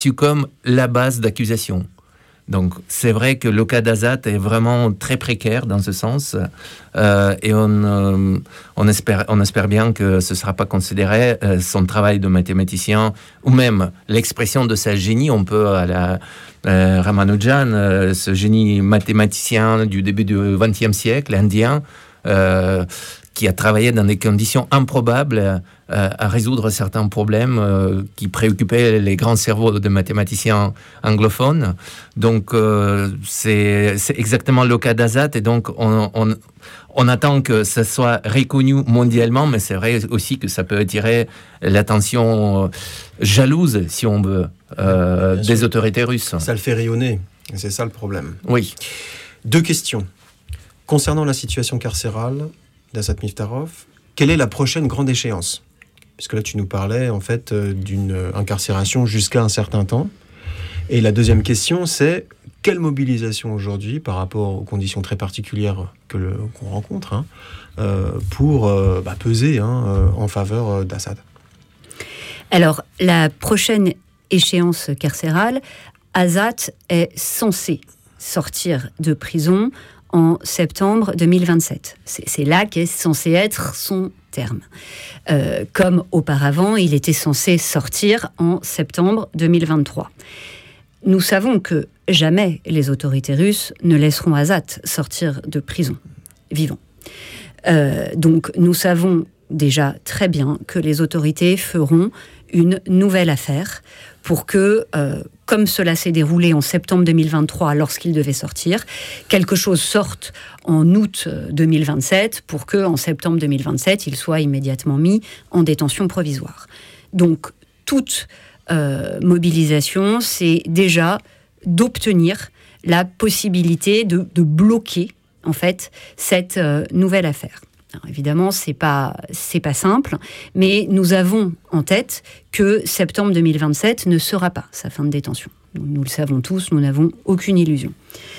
comme la base d'accusation. Donc, c'est vrai que le cas d'Azat est vraiment très précaire dans ce sens, et on espère bien que ce ne sera pas considéré son travail de mathématicien, ou même l'expression de sa génie. On peut, à la Ramanujan, ce génie mathématicien du début du XXe siècle, indien, qui a travaillé dans des conditions improbables à résoudre certains problèmes qui préoccupaient les grands cerveaux de mathématiciens anglophones. Donc, c'est exactement le cas d'Azat, et donc on attend que ça soit reconnu mondialement, mais c'est vrai aussi que ça peut attirer l'attention jalouse, si on veut, des autorités russes. Ça le fait rayonner, et c'est ça le problème. Oui. 2 questions. Concernant la situation carcérale d'Azat Miftarov, quelle est la prochaine grande échéance ? Puisque là, tu nous parlais en fait d'une incarcération jusqu'à un certain temps. Et la deuxième question, c'est quelle mobilisation aujourd'hui, par rapport aux conditions très particulières qu'on rencontre, pour peser en faveur d'Assad ? Alors, la prochaine échéance carcérale, Azat est censé sortir de prison en septembre 2027. C'est là qu'est censé être son terme. Comme auparavant, il était censé sortir en septembre 2023. Nous savons que jamais les autorités russes ne laisseront Azat sortir de prison vivant. Donc nous savons déjà très bien que les autorités feront une nouvelle affaire pour que, comme cela s'est déroulé en septembre 2023 lorsqu'il devait sortir, quelque chose sorte en août 2027 pour qu'en septembre 2027, il soit immédiatement mis en détention provisoire. Donc, toute mobilisation, c'est déjà d'obtenir la possibilité de bloquer, en fait, cette nouvelle affaire. Alors évidemment, c'est pas simple, mais nous avons en tête que septembre 2027 ne sera pas sa fin de détention. Nous le savons tous, nous n'avons aucune illusion.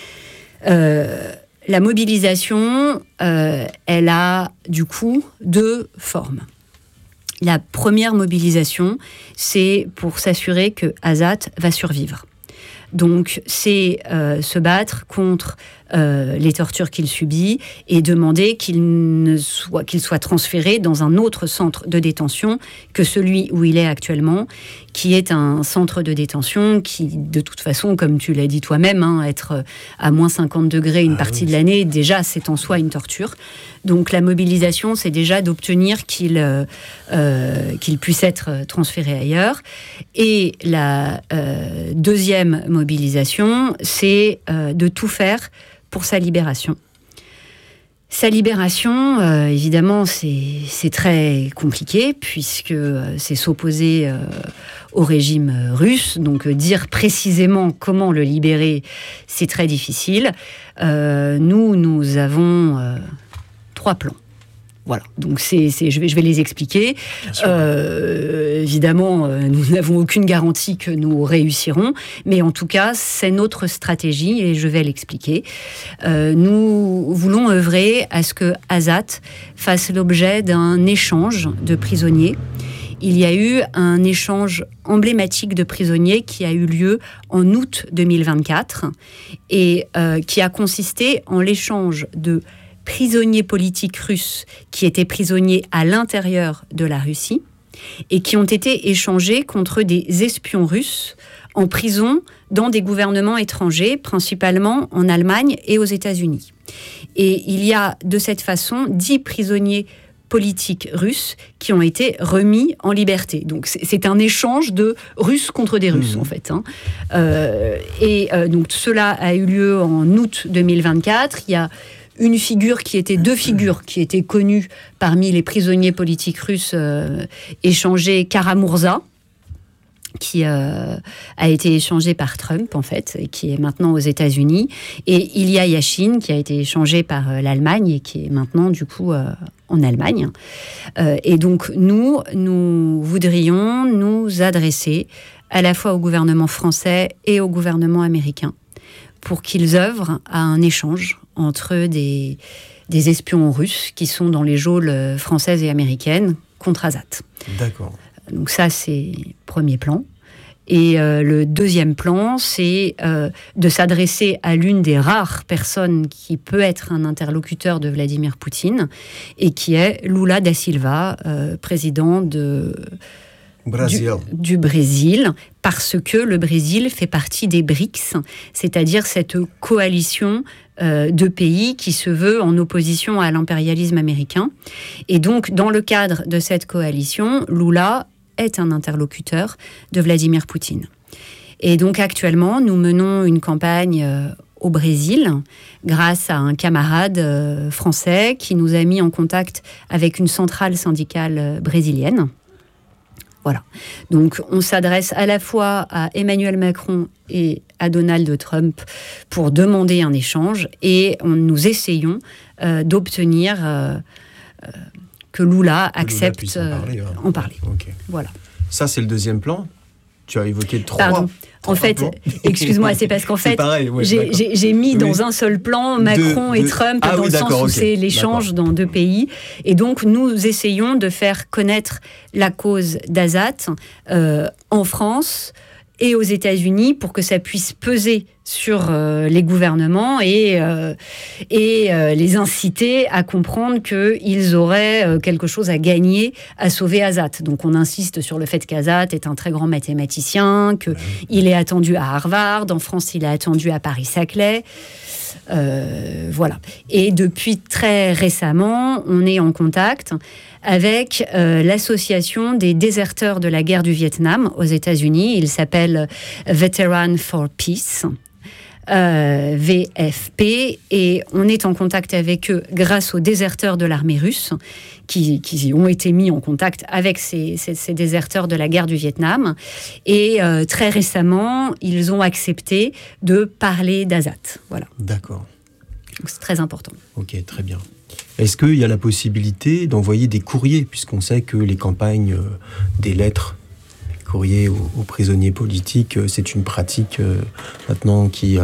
La mobilisation, elle a du coup 2 formes. La première mobilisation, c'est pour s'assurer que Azat va survivre. Donc, c'est se battre contre les tortures qu'il subit et demander qu'il soit transféré dans un autre centre de détention que celui où il est actuellement, qui est un centre de détention qui, de toute façon, comme tu l'as dit toi-même, être à moins 50 degrés une partie de l'année, déjà, c'est en soi une torture. Donc, la mobilisation, c'est déjà d'obtenir qu'il puisse être transféré ailleurs. Et la deuxième mobilisation, c'est de tout faire pour sa libération. Sa libération, évidemment, c'est très compliqué, puisque c'est s'opposer au régime russe. Donc, dire précisément comment le libérer, c'est très difficile. Nous avons 3 plans. Voilà, donc je vais les expliquer. Évidemment, nous n'avons aucune garantie que nous réussirons, mais en tout cas, c'est notre stratégie et je vais l'expliquer. Nous voulons œuvrer à ce que Azat fasse l'objet d'un échange de prisonniers. Il y a eu un échange emblématique de prisonniers qui a eu lieu en août 2024 et qui a consisté en l'échange de prisonniers politiques russes qui étaient prisonniers à l'intérieur de la Russie et qui ont été échangés contre des espions russes en prison dans des gouvernements étrangers, principalement en Allemagne et aux États-Unis. Et il y a de cette façon 10 prisonniers politiques russes qui ont été remis en liberté. Donc c'est un échange de Russes contre des Russes, en fait. Donc cela a eu lieu en août 2024. Il y a deux figures qui étaient connues parmi les prisonniers politiques russes échangés. Karamurza, qui a été échangé par Trump, en fait, et qui est maintenant aux États-Unis, et Ilya Yashin, qui a été échangé par l'Allemagne et qui est maintenant, du coup, en Allemagne. Et donc, nous voudrions nous adresser à la fois au gouvernement français et au gouvernement américain pour qu'ils œuvrent à un échange entre des espions russes qui sont dans les geôles françaises et américaines contre Azat. D'accord. Donc ça, c'est premier plan. Et le deuxième plan, c'est de s'adresser à l'une des rares personnes qui peut être un interlocuteur de Vladimir Poutine, et qui est Lula da Silva, président du Brésil, parce que le Brésil fait partie des BRICS, c'est-à-dire cette coalition de pays qui se veut en opposition à l'impérialisme américain. Et donc, dans le cadre de cette coalition, Lula est un interlocuteur de Vladimir Poutine. Et donc, actuellement, nous menons une campagne au Brésil, grâce à un camarade français qui nous a mis en contact avec une centrale syndicale brésilienne. Voilà. Donc, on s'adresse à la fois à Emmanuel Macron et à Donald Trump pour demander un échange, et nous essayons d'obtenir que Lula accepte en parler. Okay. Voilà. Ça, c'est le deuxième plan. Tu as évoqué trois. Pardon. En fait, excuse-moi, c'est parce qu'en fait, pareil, ouais, j'ai mis dans un seul plan Macron et Trump, dans le sens où c'est l'échange dans deux pays. Et donc, nous essayons de faire connaître la cause d'Azat en France et aux États-Unis pour que ça puisse peser sur les gouvernements et les inciter à comprendre qu'ils auraient quelque chose à gagner à sauver Azat. Donc on insiste sur le fait qu'Azat est un très grand mathématicien, qu'il est attendu à Harvard, en France il est attendu à Paris-Saclay. Voilà. Et depuis très récemment, on est en contact avec l'association des déserteurs de la guerre du Vietnam aux États-Unis. Il s'appelle Veteran for Peace. VFP, et on est en contact avec eux grâce aux déserteurs de l'armée russe qui ont été mis en contact avec ces déserteurs de la guerre du Vietnam, et très récemment ils ont accepté de parler d'Azat. Voilà. D'accord. Donc c'est très important. Ok, très bien. Est-ce qu'il y a la possibilité d'envoyer des courriers, puisqu'on sait que les campagnes des lettres, courrier aux prisonniers politiques, c'est une pratique maintenant qui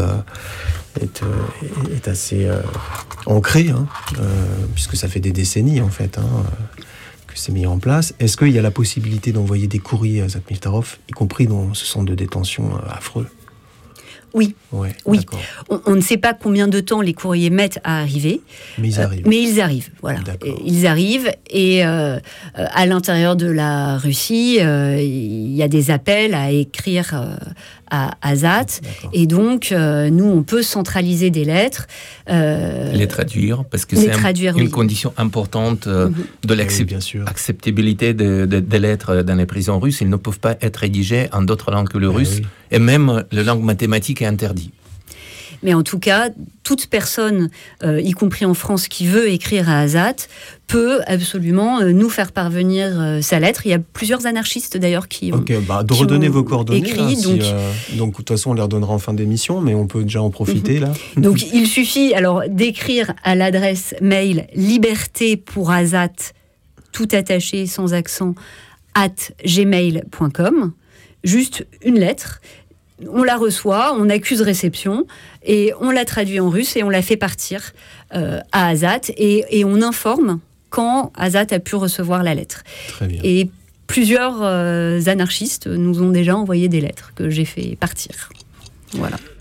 est assez ancrée, puisque ça fait des décennies en fait que c'est mis en place. Est-ce qu'il y a la possibilité d'envoyer des courriers à Azat Miftarov, y compris dans ce centre de détention affreux ? Oui, ouais, oui. On ne sait pas combien de temps les courriers mettent à arriver. Mais ils arrivent. Mais ils arrivent, voilà. Ils arrivent, et à l'intérieur de la Russie, il y a des appels à écrire à Azat. Et donc, nous, on peut centraliser des lettres. Les traduire, parce que c'est une condition importante de l'acceptabilité des lettres dans les prisons russes. Ils ne peuvent pas être rédigés en d'autres langues que le russe. Oui. Et même la langue mathématique est interdite. Mais en tout cas, toute personne, y compris en France, qui veut écrire à Azat, peut absolument nous faire parvenir sa lettre. Il y a plusieurs anarchistes d'ailleurs qui ont de redonner vos coordonnées. Écrit, donc de toute façon, on les redonnera en fin d'émission, mais on peut déjà en profiter là. Donc il suffit alors d'écrire à l'adresse mail libertépourAzat, tout attaché sans accent, @gmail.com. Juste une lettre. On la reçoit, on accuse réception, et on la traduit en russe et on la fait partir à Azat, et on informe quand Azat a pu recevoir la lettre. Très bien. Et plusieurs anarchistes nous ont déjà envoyé des lettres que j'ai fait partir. Voilà.